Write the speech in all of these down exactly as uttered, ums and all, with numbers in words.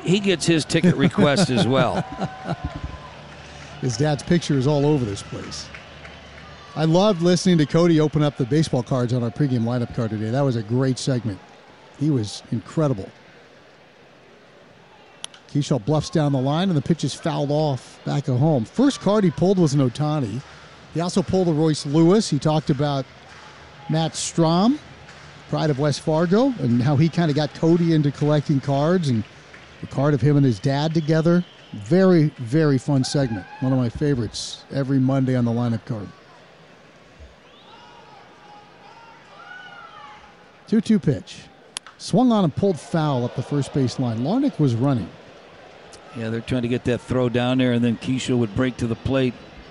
he gets his ticket request as well. His dad's picture is all over this place. I loved listening to Cody open up the baseball cards on our pregame lineup card today. That was a great segment. He was incredible. Keyshaw bluffs down the line, and the pitch is fouled off back at home. First card he pulled was an Ohtani. He also pulled a Royce Lewis. He talked about Matt Strahm, pride of West Fargo, and how he kind of got Cody into collecting cards, and the card of him and his dad together. Very, very fun segment. One of my favorites every Monday on the lineup card. two two pitch. Swung on and pulled foul up the first base line. Larnach was running. Yeah, they're trying to get that throw down there, and then Keyshaw would break to the plate.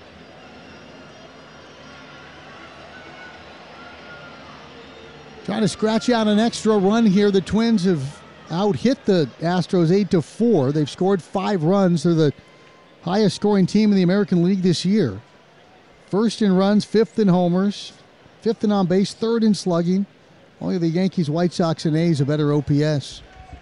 Trying to scratch out an extra run here. The Twins have out-hit the Astros eight to four. They've scored five runs. They're the highest scoring team in the American League this year. First in runs, fifth in homers, fifth in on base, third in slugging. Only the Yankees, White Sox, and A's a better O P S.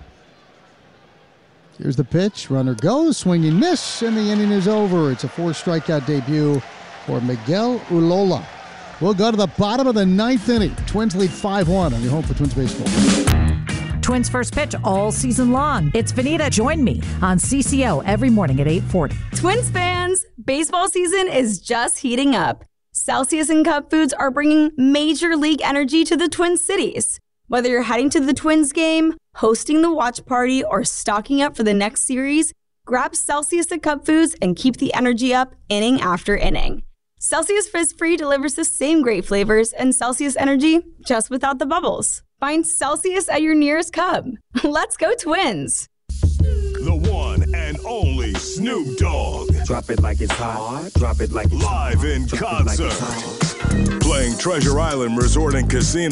Here's the pitch. Runner goes, swinging miss, and the inning is over. It's a four-strikeout debut for Miguel Ulola. We'll go to the bottom of the ninth inning. Twins lead five one on your home for Twins baseball. Twins first pitch all season long. It's Vanita. Join me on C C O every morning at eight forty. Twins fans, baseball season is just heating up. Celsius and Cup Foods are bringing major league energy to the Twin Cities. Whether you're heading to the Twins game, hosting the watch party, or stocking up for the next series, grab Celsius and Cup Foods and keep the energy up inning after inning. Celsius Frizz-Free delivers the same great flavors and Celsius energy, just without the bubbles. Find Celsius at your nearest Cub. Let's go Twins! The one and only Snoop Dogg. Drop it like it's hot. Drop it like it's Live in Drop concert. It like it's hot. Playing Treasure Island Resort and Casino.